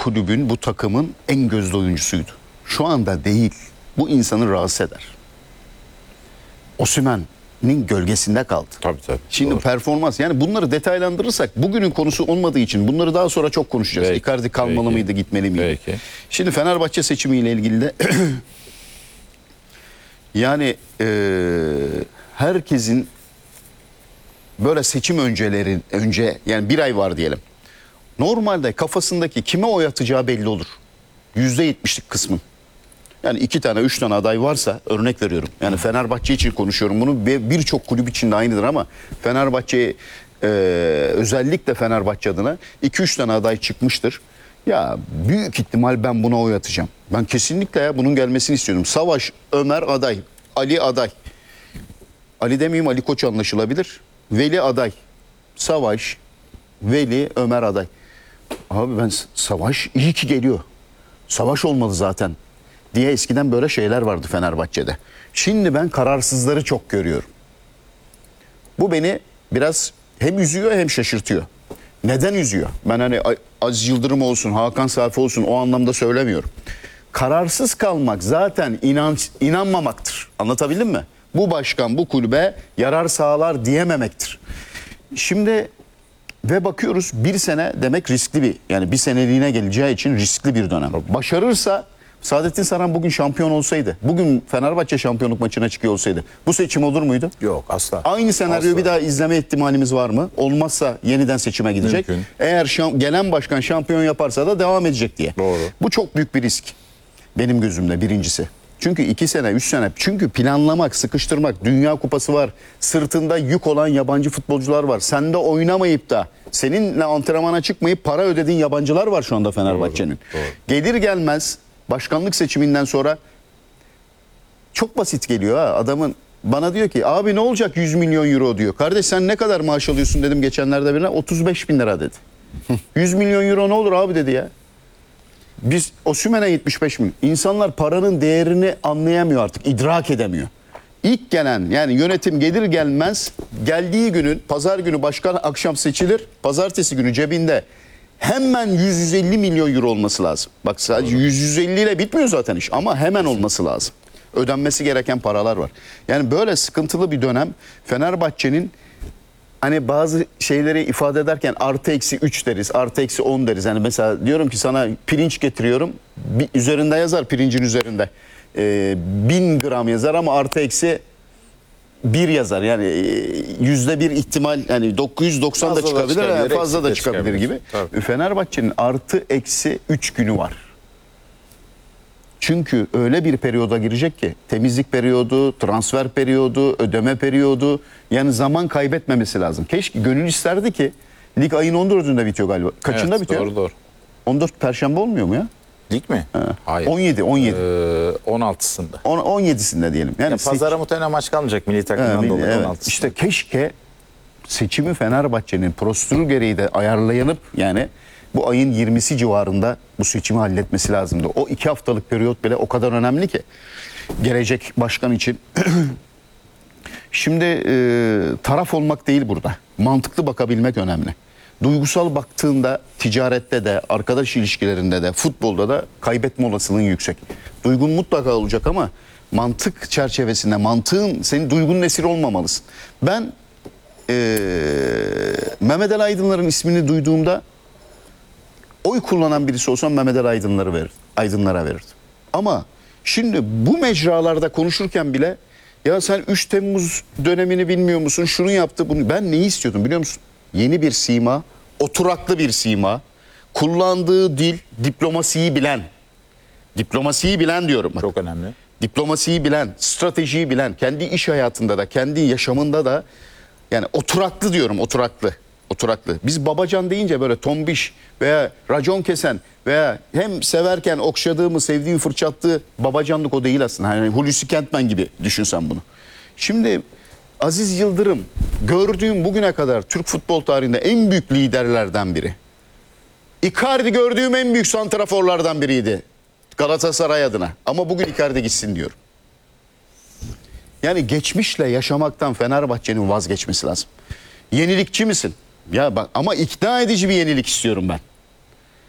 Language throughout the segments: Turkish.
kulübün, bu takımın en gözde oyuncusuydu. Şu anda değil. Bu insanı rahatsız eder. Osimhen'in gölgesinde kaldı. Tabii. Şimdi Doğru. performans, yani bunları detaylandırırsak bugünün konusu olmadığı için bunları daha sonra çok konuşacağız. Peki, Icardi kalmalı peki. mıydı, gitmeli miydi? Peki. Şimdi Fenerbahçe seçimiyle ilgili de yani herkesin böyle seçim önce yani bir ay var diyelim. Normalde kafasındaki kime oy atacağı belli olur. %70'lik kısmın. Yani 2 tane 3 tane aday varsa, örnek veriyorum. Yani Fenerbahçe için konuşuyorum bunu. Birçok kulüp için de aynıdır ama Fenerbahçe özellikle Fenerbahçe adına 2-3 tane aday çıkmıştır. Ya büyük ihtimal ben buna oy atacağım. Ben kesinlikle ya bunun gelmesini istiyorum. Savaş, Ömer aday, Ali aday. Ali demeyeyim, Ali Koç anlaşılabilir. Veli aday. Savaş, Veli, Ömer aday. Abi ben Savaş iyi ki geliyor. Savaş olmalı zaten diye eskiden böyle şeyler vardı Fenerbahçe'de. Şimdi ben kararsızları çok görüyorum. Bu beni biraz hem üzüyor hem şaşırtıyor. Neden üzüyor? Ben hani Aziz Yıldırım olsun, Hakan Safi olsun o anlamda söylemiyorum. Kararsız kalmak zaten inanmamaktır. Anlatabildim mi? Bu başkan bu kulübe yarar sağlar diyememektir. Şimdi ve bakıyoruz bir sene demek riskli bir, yani bir seneliğine geleceği için riskli bir dönem. Başarırsa, Saadettin Saran bugün şampiyon olsaydı, bugün Fenerbahçe şampiyonluk maçına çıkıyor olsaydı bu seçim olur muydu? Yok, asla. Aynı senaryoyu Asla. bir daha izleme ihtimalimiz var mı? Olmazsa yeniden seçime gidecek. Mümkün. Eğer gelen başkan şampiyon yaparsa da devam edecek diye. Doğru. Bu çok büyük bir risk benim gözümde, birincisi. Çünkü 2 sene 3 sene, çünkü planlamak, sıkıştırmak, Dünya Kupası var, sırtında yük olan yabancı futbolcular var, sende oynamayıp da seninle antrenmana çıkmayıp para ödediğin yabancılar var şu anda Fenerbahçe'nin. Doğru. Gelir gelmez başkanlık seçiminden sonra çok basit geliyor ha adamın. Bana diyor ki abi ne olacak 100 milyon euro diyor. Kardeş sen ne kadar maaş alıyorsun dedim geçenlerde birine, 35 bin lira dedi. 100 milyon euro ne olur abi dedi ya. Biz Osimhen'e 75 milyon. İnsanlar paranın değerini anlayamıyor artık, idrak edemiyor. İlk gelen, yani yönetim gelir gelmez geldiği günün, pazar günü başkan akşam seçilir. Pazartesi günü cebinde hemen 100-150 milyon euro olması lazım. Bak sadece 100-150 ile bitmiyor zaten iş ama hemen olması lazım. Ödenmesi gereken paralar var. Yani böyle sıkıntılı bir dönem Fenerbahçe'nin, hani bazı şeyleri ifade ederken artı eksi 3 deriz, artı eksi 10 deriz. Yani mesela diyorum ki sana pirinç getiriyorum, üzerinde yazar, pirincin üzerinde 1000 gram yazar ama artı eksi 1 yazar. Yani %1 ihtimal, yani 990 da Fazla da çıkabilir, çıkabilir, fazla da eksik de çıkabilir gibi. Tabii. Fenerbahçe'nin artı eksi 3 günü var. Çünkü öyle bir periyoda girecek ki, temizlik periyodu, transfer periyodu, ödeme periyodu, yani zaman kaybetmemesi lazım. Keşke, gönül isterdi ki lig ayın 14'ünde bitiyor galiba. Kaçında bitiyor? Doğru. 14 Perşembe olmuyor mu ya? Lig mi? Hayır. 17. 16'sında. 17'sinde diyelim. Yani Pazara muhtemelen maç kalmayacak milli takımdan dolayı, evet. 16'sında. İşte keşke seçimi Fenerbahçe'nin prosedürü gereği de ayarlayanıp, yani bu ayın 20'si civarında bu seçimi halletmesi lazımdı. O 2 haftalık periyot bile o kadar önemli ki gelecek başkan için. Şimdi taraf olmak değil burada. Mantıklı bakabilmek önemli. Duygusal baktığında ticarette de, arkadaş ilişkilerinde de, futbolda da kaybetme olasılığın yüksek. Duygun mutlaka olacak ama mantık çerçevesinde, senin duygunun esiri olmamalısın. Ben Mehmet Ali Aydınlar'ın ismini duyduğumda oy kullanan birisi olsam Mehmet Ali Aydınlar'a verirdim. Ama şimdi bu mecralarda konuşurken bile ya sen 3 Temmuz dönemini bilmiyor musun? Şunu yaptı bunu. Ben neyi istiyordum biliyor musun? Yeni bir sima, oturaklı bir sima, kullandığı dil, diplomasiyi bilen. Diplomasiyi bilen diyorum bak. Çok önemli. Diplomasiyi bilen, stratejiyi bilen, kendi iş hayatında da, kendi yaşamında da, yani oturaklı diyorum, oturaklı. Biz babacan deyince böyle tombiş veya racon kesen veya hem severken okşadığımı, sevdiğimi fırçattığı babacanlık o değil aslında. Hani Hulusi Kentmen gibi düşünsen bunu. Şimdi Aziz Yıldırım gördüğüm bugüne kadar Türk futbol tarihinde en büyük liderlerden biri. Icardi gördüğüm en büyük santraforlardan biriydi Galatasaray adına. Ama bugün Icardi gitsin diyorum. Yani geçmişle yaşamaktan Fenerbahçe'nin vazgeçmesi lazım. Yenilikçi misin? Ya bak, ama ikna edici bir yenilik istiyorum ben.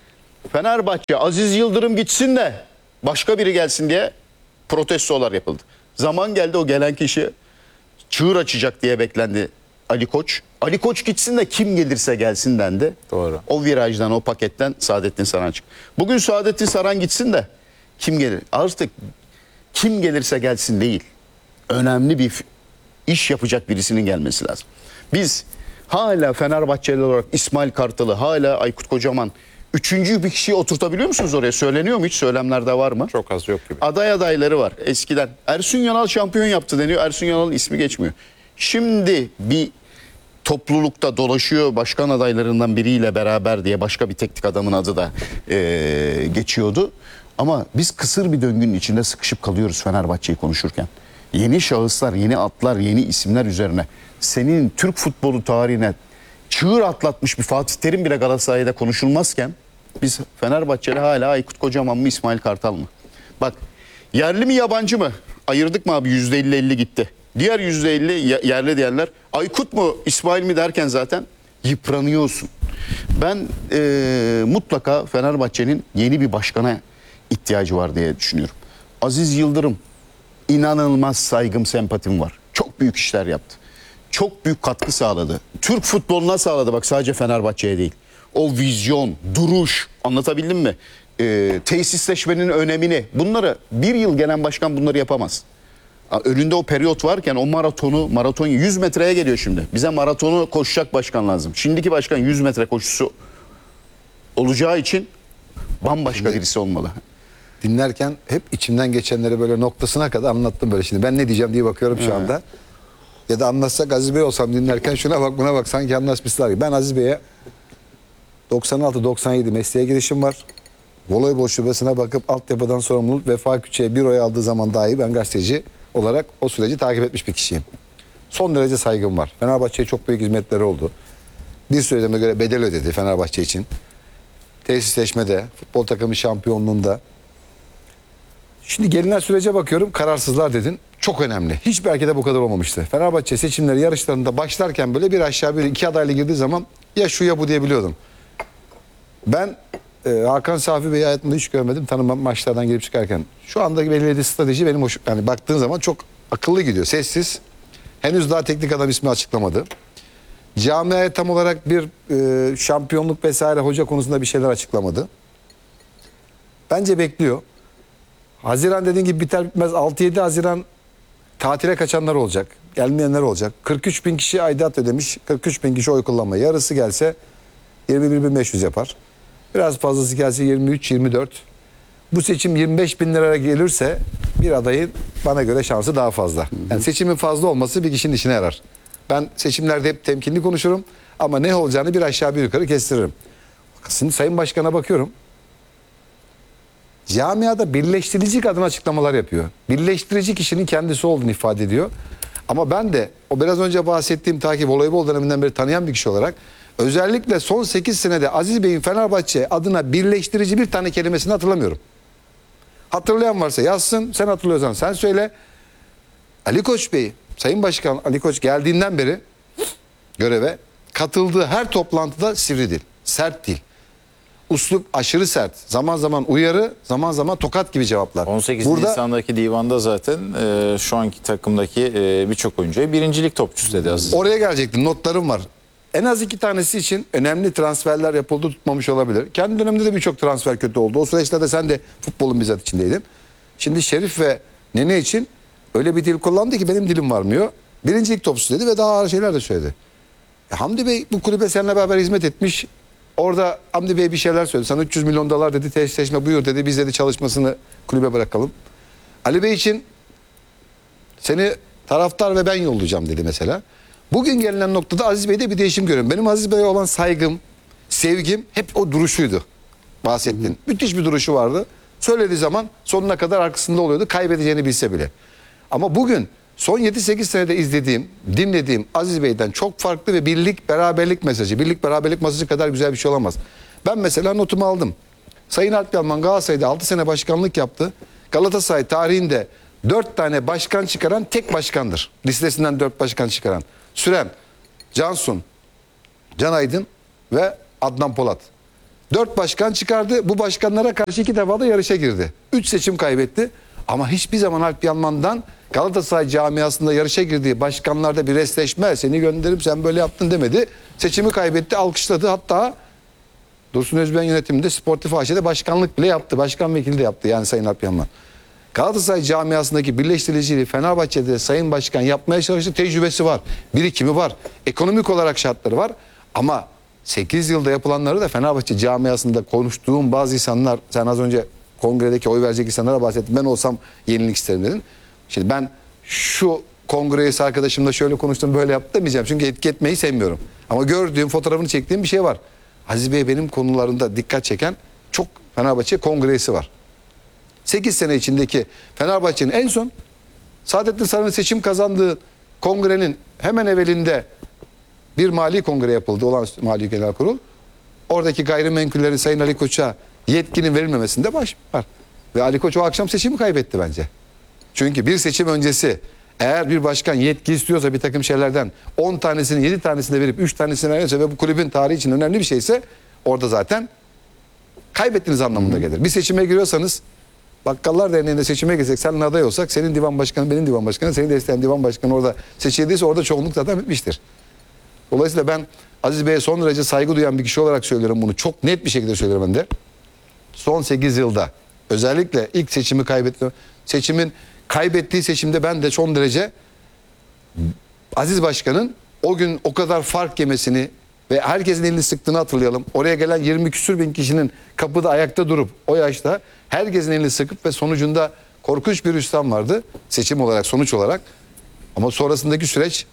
Fenerbahçe Aziz Yıldırım gitsin de başka biri gelsin diye protestolar yapıldı. Zaman geldi, o gelen kişi çığır açacak diye beklendi Ali Koç. Ali Koç gitsin de kim gelirse gelsin dendi. Doğru. O virajdan, o paketten Saadettin Saran çıktı. Bugün Saadettin Saran gitsin de kim gelir? Artık kim gelirse gelsin değil. Önemli bir iş yapacak birisinin gelmesi lazım. Biz hala Fenerbahçeli olarak İsmail Kartal'ı, hala Aykut Kocaman, üçüncü bir kişiyi oturtabiliyor musunuz oraya? Söyleniyor mu hiç? Söylemlerde var mı? Çok az, yok gibi. Aday adayları var eskiden. Ersun Yanal şampiyon yaptı deniyor. Ersun Yanal'ın ismi geçmiyor. Şimdi bir toplulukta dolaşıyor, başkan adaylarından biriyle beraber diye başka bir teknik adamın adı da geçiyordu. Ama biz kısır bir döngünün içinde sıkışıp kalıyoruz Fenerbahçe'yi konuşurken. Yeni şahıslar, yeni atlar, yeni isimler üzerine senin Türk futbolu tarihine çığır atlatmış bir Fatih Terim bile Galatasaray'da konuşulmazken biz Fenerbahçeli hala Aykut Kocaman mı, İsmail Kartal mı? Bak, yerli mi yabancı mı? Ayırdık mı abi? %50-50 gitti. Diğer %50 yerli diyenler Aykut mu İsmail mi derken zaten yıpranıyorsun. Ben mutlaka Fenerbahçe'nin yeni bir başkana ihtiyacı var diye düşünüyorum. Aziz Yıldırım, inanılmaz saygım, sempatim var. Çok büyük işler yaptı. Çok büyük katkı sağladı. Türk futboluna sağladı, bak sadece Fenerbahçe'ye değil. O vizyon, duruş, anlatabildim mi? Tesisleşmenin önemini, bunları bir yıl gelen başkan bunları yapamaz. Önünde o periyot varken o maraton 100 metreye geliyor şimdi. Bize maratonu koşacak başkan lazım. Şimdiki başkan 100 metre koşusu olacağı için bambaşka birisi olmalı. Dinlerken hep içimden geçenleri böyle noktasına kadar anlattım böyle şimdi. Ben ne diyeceğim diye bakıyorum şu anda. Ya da anlatsak Aziz Bey olsam dinlerken şuna bak buna bak sanki anlaşmışlar gibi. Ben Aziz Bey'e 96-97 mesleğe girişim var. Voleybol şubesine bakıp altyapıdan sorumluluk ve Fakültçe'ye büroya aldığı zaman dahi ben gazeteci olarak o süreci takip etmiş bir kişiyim. Son derece saygım var. Fenerbahçe'ye çok büyük hizmetleri oldu. Bir süreliğine göre bedel ödedi Fenerbahçe için. Tesisleşmede, futbol takımı şampiyonluğunda. Şimdi gelinen sürece bakıyorum, kararsızlar dedin. Çok önemli. Hiçbir ülkede bu kadar olmamıştı. Fenerbahçe seçimleri yarışlarında başlarken böyle bir aşağı bir iki adayla girdiği zaman ya şu ya bu diyebiliyordum. Ben Hakan Safi Bey'i hayatımda hiç görmedim. Tanımam, maçlardan girip çıkarken. Şu anda belirlediği strateji benim hoşum. Yani baktığın zaman çok akıllı gidiyor. Sessiz. Henüz daha teknik adam ismi açıklamadı. Camiaya tam olarak bir şampiyonluk vesaire hoca konusunda bir şeyler açıklamadı. Bence bekliyor. Haziran dediğin gibi biter bitmez 6-7 Haziran tatile kaçanlar olacak. Gelmeyenler olacak. 43 bin kişi aidat ödemiş. 43 bin kişi oy kullanma. Yarısı gelse 21.500 yapar. Biraz fazlası gelse 23-24. Bu seçim 25 bin liraya gelirse bir adayın bana göre şansı daha fazla. Yani seçimin fazla olması bir kişinin işine yarar. Ben seçimlerde hep temkinli konuşurum ama ne olacağını bir aşağı bir yukarı kestiririm. Şimdi Sayın Başkan'a bakıyorum. Camiada birleştirici adına açıklamalar yapıyor. Birleştirici kişinin kendisi olduğunu ifade ediyor. Ama ben de o biraz önce bahsettiğim takip voleybol döneminden beri tanıyan bir kişi olarak özellikle son 8 senede Aziz Bey'in Fenerbahçe adına birleştirici bir tane kelimesini hatırlamıyorum. Hatırlayan varsa yazsın, sen hatırlıyorsan sen söyle. Ali Koç Bey, Sayın Başkan Ali Koç geldiğinden beri göreve katıldığı her toplantıda sivri dil, sert dil. Uslup aşırı sert. Zaman zaman uyarı, zaman zaman tokat gibi cevaplar. 18 Nisan'daki divanda zaten şu anki takımdaki birçok oyuncuya birincilik topçusu dedi Aziz. Oraya gelecektim. Notlarım var. En az 2 tanesi için önemli transferler yapıldı, tutmamış olabilir. Kendi döneminde de birçok transfer kötü oldu. O süreçlerde sen de futbolun bizzat içindeydin. Şimdi Şerif ve Nene için öyle bir dil kullandı ki benim dilim varmıyor. Birincilik topçusu dedi ve daha ağır şeyler de söyledi. Hamdi Bey bu kulübe seninle beraber hizmet etmiş. Orada Hamdi Bey bir şeyler söyledi. Sana 300 milyon dolar dedi, tesisleşme buyur dedi. Biz dedi çalışmasını kulübe bırakalım. Ali Bey için seni taraftar ve ben yollayacağım dedi mesela. Bugün gelinen noktada Aziz Bey'de bir değişim görüyorum. Benim Aziz Bey'e olan saygım, sevgim hep o duruşuydu. Bahsettiğin. Müthiş bir duruşu vardı. Söylediği zaman sonuna kadar arkasında oluyordu. Kaybedeceğini bilse bile. Ama bugün son 7-8 senede izlediğim, dinlediğim Aziz Bey'den çok farklı ve birlik, beraberlik mesajı. Birlik, beraberlik mesajı kadar güzel bir şey olamaz. Ben mesela notumu aldım. Sayın Alp Yalman Galatasaray'da 6 sene başkanlık yaptı. Galatasaray tarihinde 4 tane başkan çıkaran tek başkandır. Listesinden 4 başkan çıkaran. Süren, Cansun, Can Aydın ve Adnan Polat. 4 başkan çıkardı. Bu başkanlara karşı 2 defa da yarışa girdi. 3 seçim kaybetti. Ama hiçbir zaman Alp Yalman'dan Galatasaray camiasında yarışa girdiği başkanlarda bir resleşme, seni gönderip sen böyle yaptın demedi. Seçimi kaybetti, alkışladı. Hatta Dursun Özben yönetiminde Sportif AŞ'de başkanlık bile yaptı. Başkan vekili de yaptı yani Sayın Alp Yalman. Galatasaray camiasındaki birleştiriciliği Fenerbahçe'de Sayın Başkan yapmaya çalıştı. Tecrübesi var, birikimi var, ekonomik olarak şartları var. Ama 8 yılda yapılanları da Fenerbahçe camiasında konuştuğum bazı insanlar, sen az önce kongredeki oy verecek insanlara bahsettin. Ben olsam yenilik isterim dedin. Şimdi ben şu kongre üyesi arkadaşımla şöyle konuştum, böyle yaptım demeyeceğim. Çünkü etki etmeyi sevmiyorum. Ama gördüğüm, fotoğrafını çektiğim bir şey var. Aziz Bey benim konularında dikkat çeken çok Fenerbahçe kongre üyesi var. 8 sene içindeki Fenerbahçe'nin en son Saadettin Saran'ın seçim kazandığı kongrenin hemen evvelinde bir mali kongre yapıldı. Olağanüstü Mali Genel Kurul. Oradaki gayrimenkullerin Sayın Ali Koç'a yetkinin verilmemesinde baş var. Ve Ali Koç o akşam seçimi kaybetti bence. Çünkü bir seçim öncesi eğer bir başkan yetki istiyorsa bir takım şeylerden 10 tanesini 7 tanesini verip 3 tanesini verirse ve bu kulübün tarihi için önemli bir şeyse orada zaten kaybettiğiniz anlamında gelir. Bir seçime giriyorsanız Bakkallar Derneği'nde seçime girsek, senin aday olsak, senin divan başkanı, benim divan başkanı, seni destekleyen divan başkanı orada seçildiyse orada çoğunluk zaten bitmiştir. Dolayısıyla ben Aziz Bey'e son derece saygı duyan bir kişi olarak söylüyorum bunu. Çok net bir şekilde söylüyorum ben de. Son 8 yılda özellikle ilk seçimi kaybettiği seçimde ben de son derece Aziz Başkan'ın o gün o kadar fark yemesini ve herkesin elini sıktığını hatırlayalım. Oraya gelen 20 küsür bin kişinin kapıda ayakta durup o yaşta herkesin elini sıkıp ve sonucunda korkunç bir hüsran vardı seçim olarak, sonuç olarak. Ama sonrasındaki süreç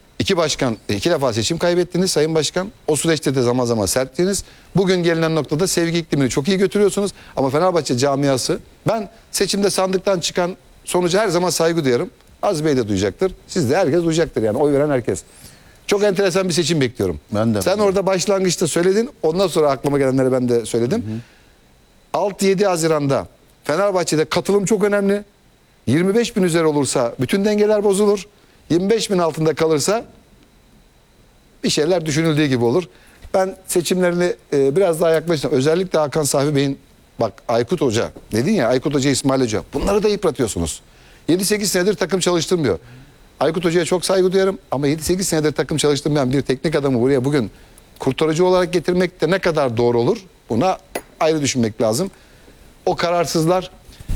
iki defa seçim kaybettiniz Sayın Başkan. O süreçte de zaman zaman serttiniz. Bugün gelinen noktada sevgi iklimini çok iyi götürüyorsunuz. Ama Fenerbahçe camiası, ben seçimde sandıktan çıkan sonuca her zaman saygı duyarım. Aziz Bey de duyacaktır. Siz de, herkes duyacaktır yani, oy veren herkes. Çok enteresan bir seçim bekliyorum. Ben de. Sen orada başlangıçta söyledin. Ondan sonra aklıma gelenleri ben de söyledim. 6-7 Haziran'da Fenerbahçe'de katılım çok önemli. 25 bin üzeri olursa bütün dengeler bozulur. 25 bin altında kalırsa bir şeyler düşünüldüğü gibi olur. Ben seçimlerini biraz daha yaklaştım. Özellikle Hakan Sahbi Bey'in, bak Aykut Hoca dedin ya, Aykut Hoca, İsmail Hoca, bunları da yıpratıyorsunuz. 7-8 senedir takım çalıştırmıyor. Aykut Hoca'ya çok saygı duyarım ama 7-8 senedir takım çalıştırmayan bir teknik adamı buraya bugün kurtarıcı olarak getirmek de ne kadar doğru olur? Buna ayrı düşünmek lazım. O kararsızlar,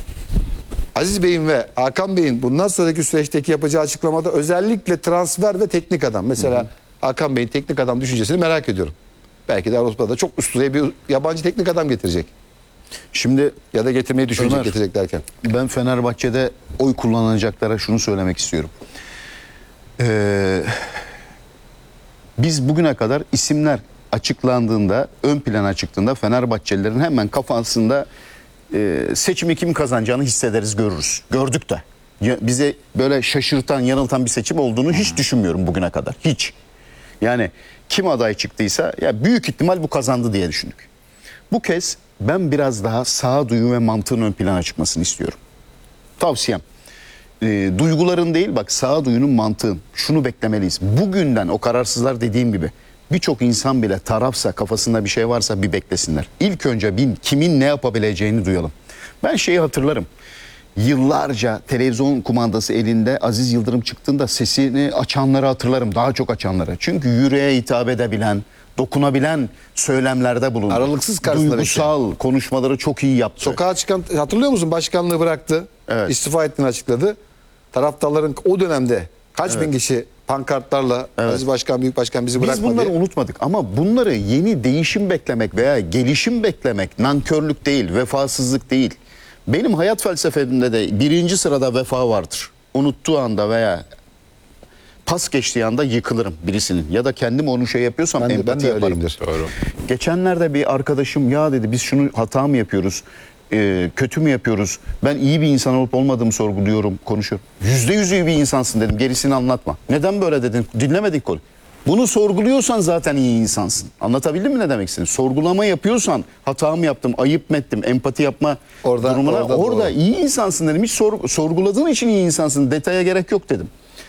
Aziz Bey'in ve Hakan Bey'in bundan sonraki süreçteki yapacağı açıklamada özellikle transfer ve teknik adam. Mesela Hakan Bey'in teknik adam düşüncesini merak ediyorum. Belki de Avrupa'da çok üst düzey bir yabancı teknik adam getirecek. Şimdi Ya da getirmeyi düşünecek, Ömer, getirecek derken. ben Fenerbahçe'de oy kullanacaklara şunu söylemek istiyorum. Biz bugüne kadar isimler açıklandığında, ön plana çıktığında Fenerbahçelilerin hemen kafasında seçimi kim kazanacağını hissederiz, görürüz. Gördük de. Bize böyle şaşırtan, yanıltan bir seçim olduğunu hiç düşünmüyorum bugüne kadar. Hiç. Yani kim aday çıktıysa ya büyük ihtimal bu kazandı diye düşündük. Bu kez ben biraz daha sağduyu ve mantığın ön plana çıkmasını istiyorum. Tavsiyem. Duyguların değil, bak sağduyunun, mantığın. Şunu beklemeliyiz. Bugünden o kararsızlar, dediğim gibi, birçok insan bile tarafsa, kafasında bir şey varsa bir beklesinler. İlk önce kimin ne yapabileceğini duyalım. Ben şeyi hatırlarım. Yıllarca televizyon kumandası elinde Aziz Yıldırım çıktığında sesini açanları hatırlarım. Daha çok açanları. Çünkü yüreğe hitap edebilen, dokunabilen söylemlerde bulundu. Aralıksız karşısında duygusal konuşmaları çok iyi yaptı. Sokağa çıkan, hatırlıyor musun? Başkanlığı bıraktı. Evet. İstifa ettiğini açıkladı. Taraftarların o dönemde kaç bin kişi pankartlarla Aziz Başkan, Büyük Başkan bizi bırakmadı. Biz bunları unutmadık ama bunları yeni değişim beklemek veya gelişim beklemek nankörlük değil, vefasızlık değil. Benim hayat felsefemde de birinci sırada vefa vardır. Unuttuğu anda veya pas geçtiği anda yıkılırım birisinin. Ya da kendim onu şey yapıyorsam ben empati de yaparım. öyleyimdir. Doğru. Geçenlerde bir arkadaşım ya dedi, biz şunu hata mı yapıyoruz, kötü mü yapıyoruz? Ben iyi bir insan olup olmadığımı sorguluyorum, konuşuyorum. %100 iyi bir insansın dedim, gerisini anlatma. Neden böyle dedin? Dinlemedik konu. Bunu sorguluyorsan zaten iyi insansın. Anlatabildim mi ne demek istediğini? Sorgulama yapıyorsan, hata mı yaptım, ayıp mı ettim, empati yapma durumuna, orada iyi insansın dedim. Hiç sorguladığın için iyi insansın, detaya gerek yok dedim.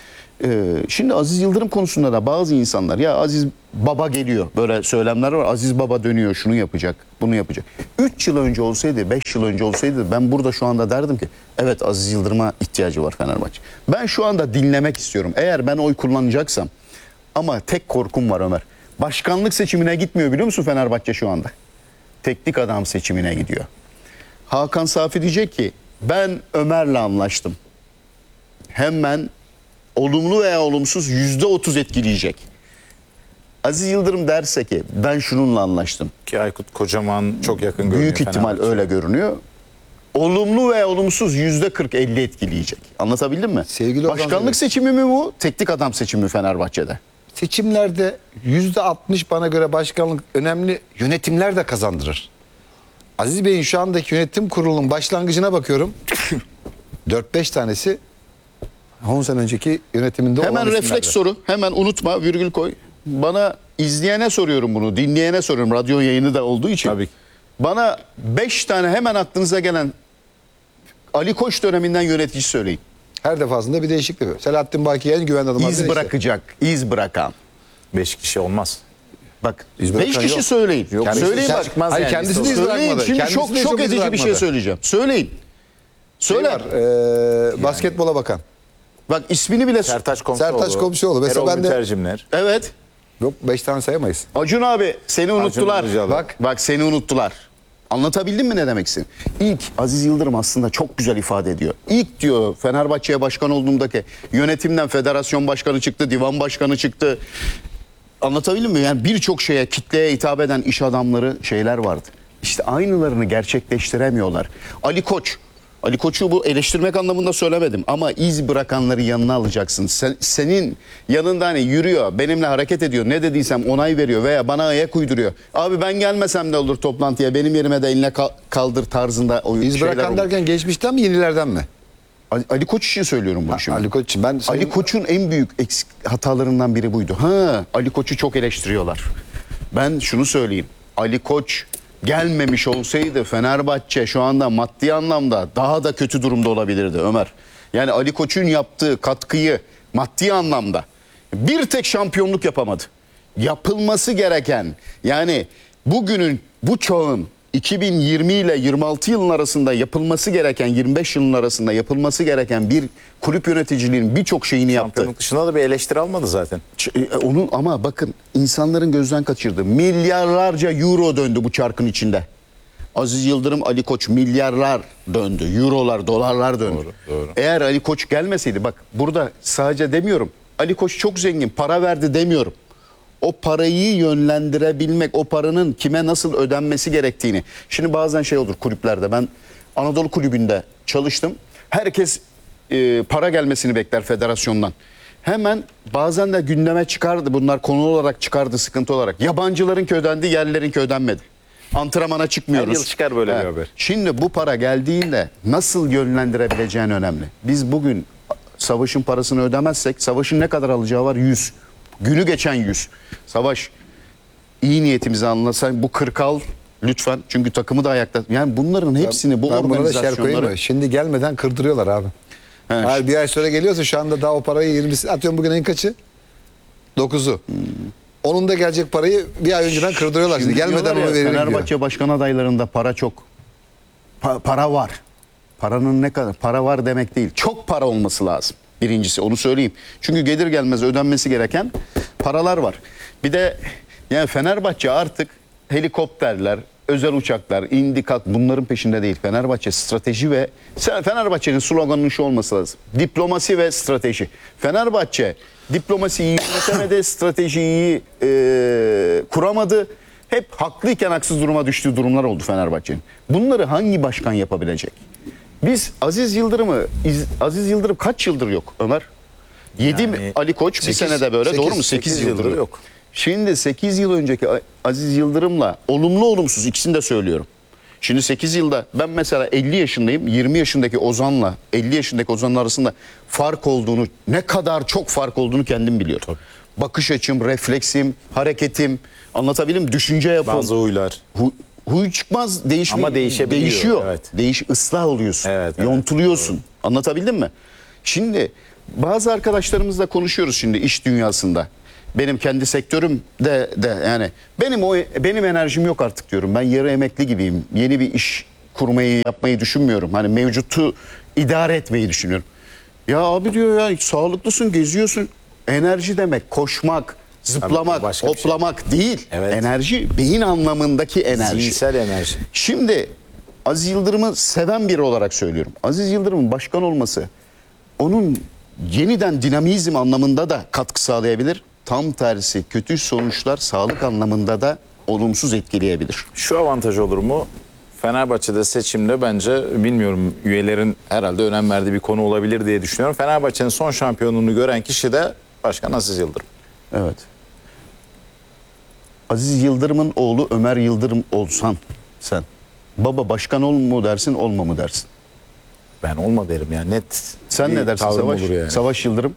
Şimdi Aziz Yıldırım konusunda da bazı insanlar ya Aziz Baba geliyor. Böyle söylemler var. Aziz Baba dönüyor, şunu yapacak, bunu yapacak. 3 yıl önce olsaydı, 5 yıl önce olsaydı ben burada şu anda derdim ki evet Aziz Yıldırım'a ihtiyacı var Fenerbahçe. Ben şu anda dinlemek istiyorum. Eğer ben oy kullanacaksam ama tek korkum var Ömer. Başkanlık seçimine gitmiyor biliyor musun Fenerbahçe şu anda? Teknik adam seçimine gidiyor. Hakan Safi diyecek ki ben Ömer'le anlaştım. Hemen olumlu veya olumsuz %30 etkileyecek. Aziz Yıldırım derse ki ben şununla anlaştım. Ki Aykut Kocaman çok yakın görünüyor. Büyük ihtimal Fenerbahçe. öyle görünüyor. Olumlu veya olumsuz %40-50 etkileyecek. Anlatabildim mi? Sevgili Ozan Başkanlık Bey. seçimi mi bu? Teknik adam seçimi mi Fenerbahçe'de? Seçimlerde %60 bana göre başkanlık önemli, yönetimler de kazandırır. Aziz Bey'in şu andaki yönetim kurulunun başlangıcına bakıyorum. 4-5 tanesi 10 sene önceki yönetiminde olan Hemen isimlerden. refleks soru. Hemen unutma, virgül koy. Bana izleyene soruyorum bunu. Dinleyene soruyorum. Radyo yayını da olduğu için. Tabii. Bana 5 tane hemen aklınıza gelen Ali Koç döneminden yönetici söyleyin. Her defasında bir değişiklik var. Selahattin Baki en güvenli adım. İz bırakacak, iz bırakan. 5 kişi olmaz. Bak İz 5 bırakan kişi yok. söyleyin. Yani Söyleyin sen- bak. çıkmaz Hayır, yani. kendisi de iz Söyleyin. bırakmadı. Şimdi Kendisi çok de çok iz ezici bir şey bırakmadı. söyleyeceğim. Söyleyin. Söyle. Var, basketbola bakan. Bak ismini bile Sertaç Komşuoğlu. Sertaç Komşuoğlu. Mesela Erol ben de- Mütercimler. Evet. Yok 5 tane sayamayız. Acun abi seni unuttular. Ilıcalı. Bak seni unuttular. Anlatabildim mi ne demek istediğimi? İlk Aziz Yıldırım aslında çok güzel ifade ediyor. İlk diyor Fenerbahçe'ye başkan olduğumdaki yönetimden federasyon başkanı çıktı, divan başkanı çıktı. Anlatabildim mi? Yani birçok şeye, kitleye hitap eden iş adamları şeyler vardı. İşte aynılarını gerçekleştiremiyorlar. Ali Koç. Ali Koç'u bu eleştirmek anlamında söylemedim ama iz bırakanları yanına alacaksın. Senin yanında hani yürüyor, benimle hareket ediyor, ne dediysem onay veriyor veya bana ayak uyduruyor. Abi ben gelmesem de olur toplantıya, benim yerime de eline kaldır tarzında o İz şeyler bırakan olur. derken geçmişten mi yenilerden mi? Ali Koç için söylüyorum bunu şimdi. Ali Koç için. Ben Ali Koç'un en büyük eksik hatalarından biri buydu. Ali Koç'u çok eleştiriyorlar. Ben şunu söyleyeyim. Ali Koç gelmemiş olsaydı Fenerbahçe şu anda maddi anlamda daha da kötü durumda olabilirdi Ömer. Yani Ali Koç'un yaptığı katkıyı maddi anlamda bir tek şampiyonluk yapamadı. Yapılması gereken yani bugünün bu çağın 2020 ile 26 yılın arasında yapılması gereken 25 yılın arasında yapılması gereken bir kulüp yöneticiliğinin birçok şeyini yaptı. Şampiyonluk dışında da bir eleştiri almadı zaten. Onu ama bakın insanların gözden kaçırdı. Milyarlarca euro döndü bu çarkın içinde. Aziz Yıldırım, Ali Koç milyarlar döndü. Eurolar, dolarlar döndü. Doğru. Eğer Ali Koç gelmeseydi bak burada sadece demiyorum. Ali Koç çok zengin, para verdi demiyorum. O parayı yönlendirebilmek, o paranın kime nasıl ödenmesi gerektiğini. Şimdi bazen şey olur kulüplerde. Ben Anadolu Kulübü'nde çalıştım. Herkes para gelmesini bekler federasyondan. Hemen bazen de gündeme çıkardı. Bunlar konu olarak çıkardı, sıkıntı olarak. Yabancıların ödendi, yerlerin ödenmedi. Antrenmana çıkmıyoruz. Her yıl çıkar böyle bir haber. Şimdi bu para geldiğinde nasıl yönlendirebileceğin önemli. Biz bugün Savaş'ın parasını ödemezsek Savaş'ın ne kadar alacağı var? 100. Günü geçen 100. Savaş iyi niyetimizi anlasan bu 40 al lütfen. Çünkü takımı da ayakta. Yani bunların hepsini bu Ben buna da şer koyayım organizasyonları. mı? Şimdi gelmeden kırdırıyorlar abi. Hayır, bir ay sonra geliyorsa şu anda daha o parayı 20'si atıyorum bugün ayın kaçı? 9'u. Onun da gelecek parayı bir ay önceden kırdırıyorlar. Şimdi gelmeden diyorlar onu ya, verelim diyor. Fenerbahçe başkan adaylarında para çok. Para var. Paranın ne kadar? Para var demek değil. Çok para olması lazım. Birincisi onu söyleyeyim. Çünkü gelir gelmez ödenmesi gereken paralar var. Bir de yani Fenerbahçe artık helikopterler, özel uçaklar, indi kalk bunların peşinde değil. Fenerbahçe strateji ve Fenerbahçe'nin sloganının şu olması lazım. Diplomasi ve strateji. Fenerbahçe diplomasiyi yönetemedi, stratejiyi kuramadı. Hep haklıyken haksız duruma düştüğü durumlar oldu Fenerbahçe'nin. Bunları hangi başkan yapabilecek? Biz Aziz Yıldırım kaç yıldır yok Ömer? 7 mi? Yani Ali Koç bir 8, senede böyle doğru mu? 8 8 yıldır yıldır yok. Şimdi 8 yıl önceki Aziz Yıldırım'la olumlu olumsuz ikisini de söylüyorum. Şimdi 8 yılda ben mesela 50 yaşındayım. 20 yaşındaki Ozan'la 50 yaşındaki Ozan'ın arasında fark olduğunu, ne kadar çok fark olduğunu kendim biliyorum. Bakış açım, refleksim, hareketim, anlatabildim mi? Düşünce yapım. Bazı huylar. Huy çıkmaz Ama değişebiliyor, değişiyor. evet. Islah oluyorsun. Evet, evet. Yontuluyorsun. Anlatabildim mi? Şimdi Bazı arkadaşlarımızla konuşuyoruz şimdi iş dünyasında. Benim kendi sektörümde de yani benim enerjim yok artık diyorum. Ben yarı emekli gibiyim. Yeni bir iş kurmayı yapmayı düşünmüyorum. Hani mevcutu idare etmeyi düşünüyorum. Ya abi diyor ya sağlıklısın, geziyorsun. Enerji demek koşmak, zıplamak, Tabii, başka bir şey. hoplamak değil. Evet. Enerji beyin anlamındaki enerji. Zihinsel enerji. Şimdi Aziz Yıldırım'ı seven biri olarak söylüyorum. Aziz Yıldırım'ın başkan olması onun yeniden dinamizm anlamında da katkı sağlayabilir. Tam tersi kötü sonuçlar sağlık anlamında da olumsuz etkileyebilir. Şu avantaj olur mu? Fenerbahçe'de seçimde bence bilmiyorum üyelerin herhalde önem verdiği bir konu olabilir diye düşünüyorum. Fenerbahçe'nin son şampiyonluğunu gören kişi de Başkan Aziz Yıldırım. Evet. Aziz Yıldırım'ın oğlu Ömer Yıldırım olsan sen baba başkan ol mu dersin olma mı dersin? Ben olma derim ya net. Sen bir ne dersin tavrım Savaş? olur yani. Savaş Yıldırım.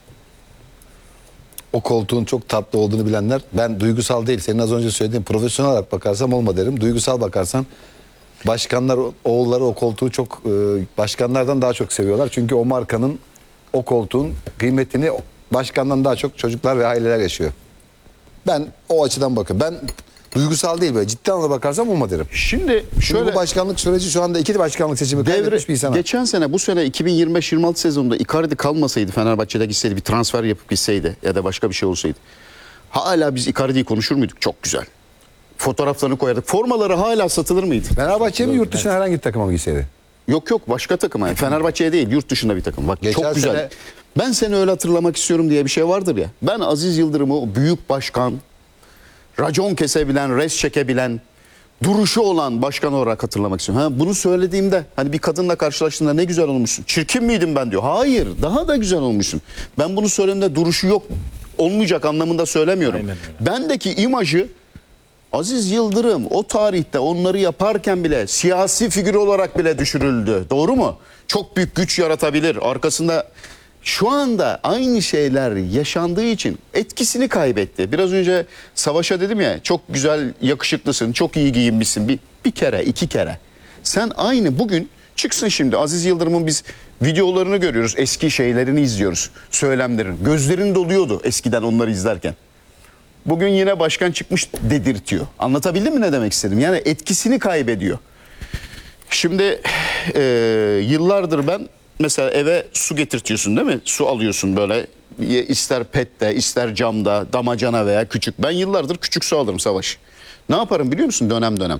O koltuğun çok tatlı olduğunu bilenler, ben duygusal değil, senin az önce söylediğin profesyonel olarak bakarsam olma derim. Duygusal bakarsan başkanlar, oğulları o koltuğu çok başkanlardan daha çok seviyorlar. Çünkü o markanın, o koltuğun kıymetini başkandan daha çok çocuklar ve aileler yaşıyor. Ben o açıdan bakıyorum. Ben duygusal değil, böyle ciddi anlamda bakarsam olma derim. Şimdi Çünkü şöyle bu başkanlık süreci şu anda iki başkanlık seçimi kaybetmiş bir insana. geçen sene bu sene 2025-26 sezonunda Icardi kalmasaydı Fenerbahçe'de gitseydi bir transfer yapıp gitseydi ya da başka bir şey olsaydı. Hala biz Icardi'yi konuşur muyduk? Çok güzel. Fotoğraflarını koyardık. Formaları hala satılır mıydı? Fenerbahçe mi yurt dışına herhangi bir takıma mı gitseydi? Yok başka takıma. Fenerbahçe'ye değil yurt dışında bir takım. Bak Geçen çok güzel. sene- Ben seni öyle hatırlamak istiyorum diye bir şey vardır ya. Ben Aziz Yıldırım'ı o büyük başkan, racon kesebilen, res çekebilen, duruşu olan başkan olarak hatırlamak istiyorum. Ha, bunu söylediğimde hani bir kadınla karşılaştığında ne güzel olmuşsun. Çirkin miydim ben diyor. Hayır daha da güzel olmuşsun. Ben bunu söylediğimde duruşu yok olmayacak anlamında söylemiyorum. Aynen öyle. Bendeki imajı Aziz Yıldırım o tarihte onları yaparken bile siyasi figür olarak bile düşürüldü. Doğru mu? Çok büyük güç yaratabilir. Arkasında şu anda aynı şeyler yaşandığı için etkisini kaybetti. Biraz önce Savaş'a dedim ya çok güzel yakışıklısın, çok iyi giyinmişsin. Bir kere, iki kere. Sen aynı bugün çıksın şimdi Aziz Yıldırım'ın biz videolarını görüyoruz. Eski şeylerini izliyoruz. Söylemlerin. Gözlerin doluyordu eskiden onları izlerken. Bugün yine başkan çıkmış dedirtiyor. Anlatabildim mi ne demek istedim? Yani etkisini kaybediyor. Şimdi yıllardır ben mesela eve su getirtiyorsun değil mi? Su alıyorsun böyle ister pette ister camda damacana veya küçük. Ben yıllardır küçük su alırım Savaş. Ne yaparım biliyor musun dönem dönem?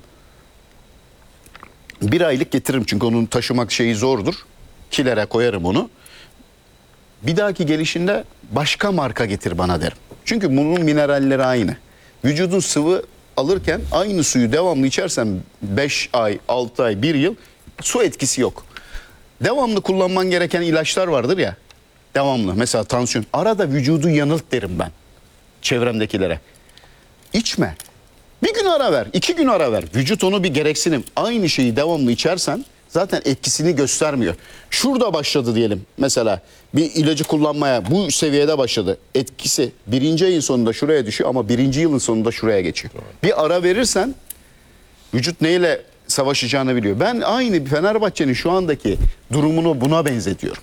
Bir aylık getiririm çünkü onun taşımak şeyi zordur. Kilere koyarım onu. Bir dahaki gelişinde başka marka getir bana derim. Çünkü bunun mineralleri aynı. Vücudun sıvı alırken aynı suyu devamlı içersen 5 ay, 6 ay, 1 yıl su etkisi yok. Devamlı kullanman gereken ilaçlar vardır ya. Devamlı mesela tansiyon. Arada vücudu yanılt derim ben çevremdekilere. İçme. Bir gün ara ver, 2 gün ara ver. Vücut onu bir gereksinim. Aynı şeyi devamlı içersen zaten etkisini göstermiyor. Şurada başladı diyelim mesela bir ilacı kullanmaya bu seviyede başladı. Etkisi 1. ayın sonunda şuraya düşüyor ama 1. yılın sonunda şuraya geçiyor. Bir ara verirsen vücut neyle savaşacağını biliyor. Ben aynı Fenerbahçe'nin şu andaki durumunu buna benzetiyorum.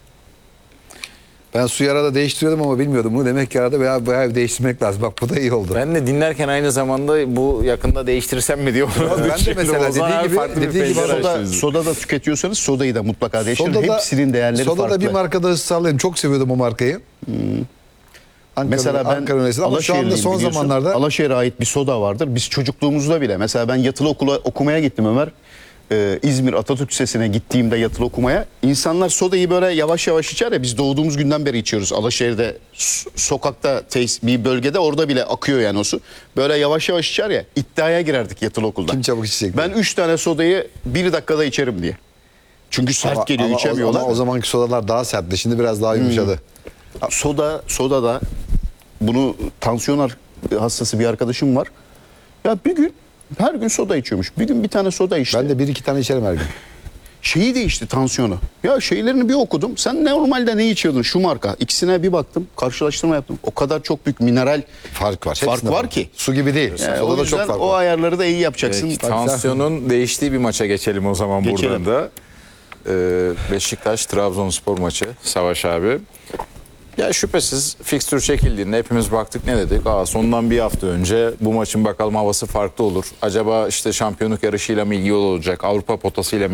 Ben suyu arada değiştiriyordum ama bilmiyordum bunu. Demek ki arada bayağı değiştirmek lazım. Bak bu da iyi oldu. Ben de dinlerken aynı zamanda bu yakında değiştirsem mi diye onu ben de mesela dediği gibi Soda da tüketiyorsanız sodayı da mutlaka değiştirin. Hepsinin değerleri farklı. Sodada bir markada ısrarlıyım. Çok seviyordum o markayı. Mesela ben Ankara Üniversitesi ama şu anda son zamanlarda Alaşehir'e ait bir soda vardır. Biz çocukluğumuzda bile mesela ben yatılı okula okumaya gittim Ömer. İzmir Atatürk Lisesi'ne gittiğimde yatılı okumaya insanlar sodayı böyle yavaş yavaş içer ya biz doğduğumuz günden beri içiyoruz. Alaşehir'de sokakta bir bölgede orada bile akıyor yani o su. Böyle yavaş yavaş içer ya iddiaya girerdik yatılı okulda. kim çabuk içecek? Ben 3 tane sodayı 1 dakikada içerim diye. Çünkü sert geliyor içemiyorlar. Ama o zamanki sodalar daha sertti. Şimdi biraz daha yumuşadı. Soda da bunu tansiyon hastası bir arkadaşım var. Ya bir gün her gün soda içiyormuş. Bir gün bir tane soda içti. Ben de 1-2 tane içerim her gün. Şeyi değişti tansiyonu. Ya şeylerini bir okudum. Sen normalde ne içiyordun şu marka? İkisine bir baktım. Karşılaştırma yaptım. O kadar çok büyük mineral Fark var. fark Hepsinde var ki. Su gibi değil. Yani Soda o da yüzden çok fark o var. ayarları da iyi yapacaksın. Tansiyonun değiştiği bir maça geçelim o zaman Geçelim. buradan da. Beşiktaş-Trabzonspor maçı Savaş abi. Ya şüphesiz fikstür çekildiğinde hepimiz baktık, ne dedik? Sondan bir hafta önce bu maçın bakalım havası farklı olur. Acaba işte şampiyonluk yarışıyla mı ilgili olacak? Avrupa potasıyla mı